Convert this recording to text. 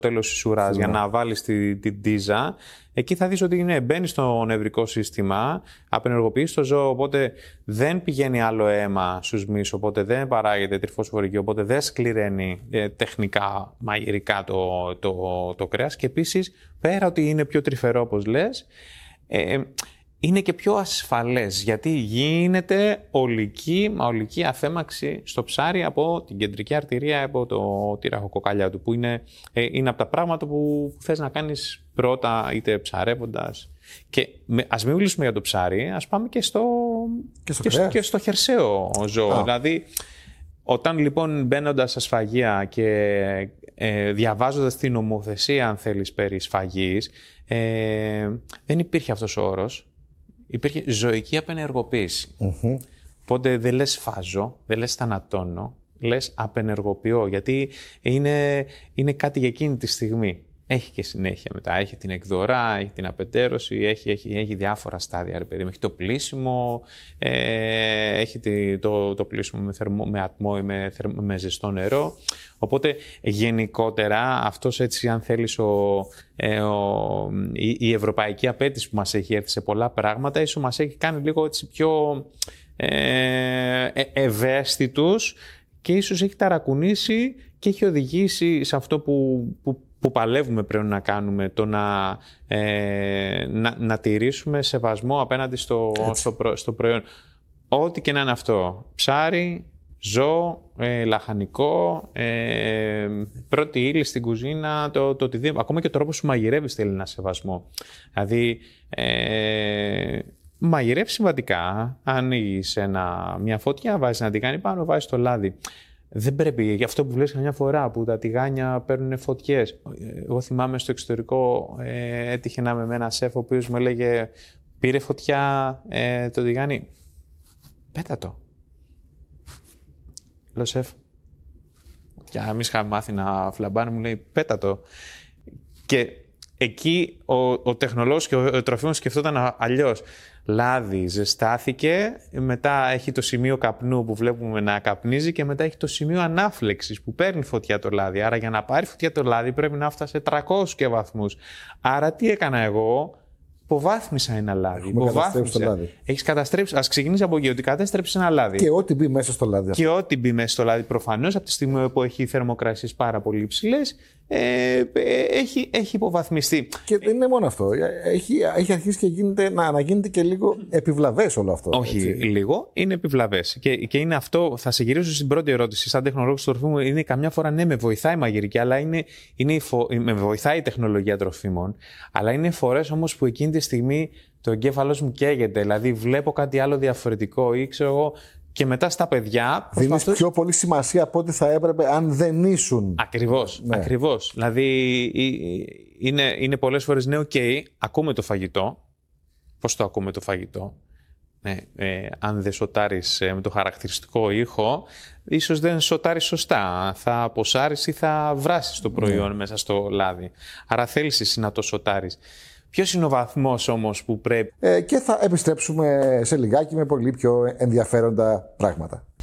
τέλος της ουράς για να βάλεις την τίζα, εκεί θα δεις ότι μπαίνει στο νευρικό σύστημα, απενεργοποιείς το ζώο, οπότε δεν πηγαίνει άλλο αίμα στους μυς, οπότε δεν παράγεται τριφοσφορική, οπότε δεν σκληραίνει τεχνικά, μαγειρικά το κρέας, και επίσης, πέρα ότι είναι πιο τρυφερό, όπως λες, είναι και πιο ασφαλές, γιατί γίνεται ολική αφέμαξη στο ψάρι από την κεντρική αρτηρία, από τη ραχοκοκαλιά του, που είναι από τα πράγματα που θες να κάνεις πρώτα, είτε ψαρεύοντας. Και ας μην μιλήσουμε για το ψάρι, ας πάμε και στο χερσαίο ζώο. Δηλαδή, όταν λοιπόν μπαίνοντας στα σφαγεία και διαβάζοντας την νομοθεσία, αν θέλεις, περί σφαγής, δεν υπήρχε αυτός ο όρος. Υπήρχε ζωική απενεργοποίηση. Οπότε δεν λες φάζω, δεν λες θανατώνω, λες απενεργοποιώ, γιατί είναι κάτι για εκείνη τη στιγμή. Έχει και συνέχεια μετά. Έχει την εκδορά, έχει την απετέρωση, έχει διάφορα στάδια. Έχει το πλύσιμο, έχει το πλύσιμο με ατμό ή με ζεστό νερό. Οπότε γενικότερα αυτός, έτσι, αν θέλεις, η ευρωπαϊκή απέτηση που μας έχει έρθει σε πολλά πράγματα, ίσως μας έχει κάνει λίγο έτσι πιο ευαίσθητους και ίσως έχει ταρακουνήσει και έχει οδηγήσει σε αυτό που παλεύουμε πρέπει να κάνουμε, το να τηρήσουμε σεβασμό απέναντι στο προϊόν. Ό,τι και να είναι αυτό. Ψάρι, ζώο, λαχανικό, πρώτη ύλη στην κουζίνα, το οτιδήποτε. Ακόμα και ο τρόπος που μαγειρεύεις θέλει ένα σεβασμό. Δηλαδή, μαγειρεύεις συμβατικά, ανοίγεις μια φωτιά, βάζεις ένα τηγάνι πάνω, βάζεις το λάδι. Δεν πρέπει, γι' αυτό που βλέπεις καμιά φορά που τα τηγάνια παίρνουν φωτιές. Εγώ θυμάμαι στο εξωτερικό, έτυχε να είμαι με ένα σεφ ο οποίος μου έλεγε, πήρε φωτιά το τηγάνι, πέτα το. Λέω, σεφ, και εμείς είχαμε μάθει να φλαμπάνε, μου λέει, πέτα το. Και εκεί ο τεχνολόγος και ο τροφίμος σκεφτόταν αλλιώς. Λάδι, ζεστάθηκε, μετά έχει το σημείο καπνού που βλέπουμε να καπνίζει και μετά έχει το σημείο ανάφλεξης που παίρνει φωτιά το λάδι. Άρα για να πάρει φωτιά το λάδι πρέπει να φτάσει σε 300 και βαθμούς. Άρα τι έκανα εγώ? Υποβάθμισα ένα λάδι. Έχεις καταστρέψει. Ας ξεκινήσει από εκεί, ότι κατέστρεψε ένα λάδι. Και ό,τι μπει μέσα στο λάδι. Και ό,τι μπει μέσα στο λάδι, προφανώς, από τη στιγμή που έχει θερμοκρασίες πάρα πολύ υψηλές, έχει υποβαθμιστεί. Και δεν είναι μόνο αυτό. Έχει αρχίσει και να γίνεται και λίγο επιβλαβές όλο αυτό. Όχι λίγο, είναι επιβλαβές. Και είναι αυτό, θα σε γυρίσω στην πρώτη ερώτηση. Σαν τεχνολόγος του τροφίμου, είναι καμιά φορά με βοηθάει η μαγειρική, αλλά με βοηθάει η τεχνολογία τροφίμων. Αλλά είναι φορές όμως που εκείνη τη στιγμή το εγκέφαλος μου καίγεται. Δηλαδή, βλέπω κάτι άλλο διαφορετικό ή ξέρω εγώ. Και μετά στα παιδιά. Δίνεις πιο πολύ σημασία από ό,τι θα έπρεπε αν δεν ήσουν. Ακριβώς. Ναι. Ακριβώς. Δηλαδή, είναι πολλές φορές ακούμε το φαγητό. Πώς το ακούμε το φαγητό? Αν δεν σοτάρεις με το χαρακτηριστικό ήχο, ίσως δεν σοτάρεις σωστά. Θα αποσάρεις ή θα βράσεις το προϊόν μέσα στο λάδι. Άρα θέλεις εσύ να το σοτάρεις. Ποιος είναι ο βαθμός όμως που πρέπει? Και θα επιστρέψουμε σε λιγάκι με πολύ πιο ενδιαφέροντα πράγματα.